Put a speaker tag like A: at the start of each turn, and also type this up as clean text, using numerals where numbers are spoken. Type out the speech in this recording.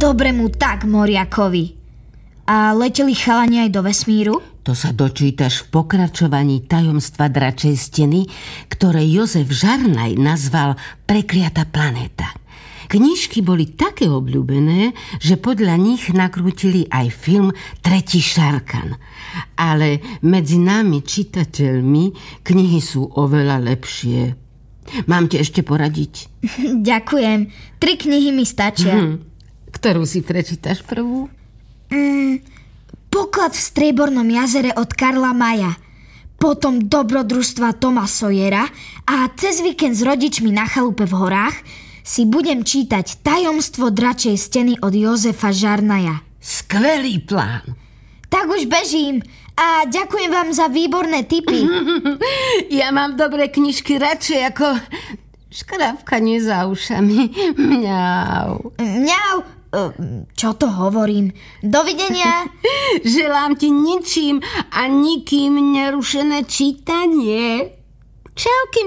A: Dobrému tak, moriakovi. A leteli chalani aj do vesmíru?
B: To sa dočítaš v pokračovaní Tajomstva dračej steny, ktoré Jozef Žarnaj nazval Prekliatá planéta. Knižky boli také obľúbené, že podľa nich nakrútili aj film Tretí Šarkan. Ale medzi nami, čitateľmi, knihy sú oveľa lepšie. Mám ti ešte poradiť?
A: Ďakujem. 3 knihy mi stačia.
B: Ktorú si prečítaš prvú?
A: Poklad v Striebornom jazere od Karla Maja. Potom Dobrodružstva Toma Sawyera a cez víkend s rodičmi na chalupe v horách si budem čítať Tajomstvo dračej steny od Jozefa Žarnaja.
B: Skvelý plán.
A: Tak už bežím a ďakujem vám za výborné tipy.
B: Ja mám dobré knižky radšej ako škrabkanie za ušami. Mňau.
A: Mňau. Čo to hovorím? Dovidenia.
B: Želám ti ničím a nikým nerušené čítanie. Čauky.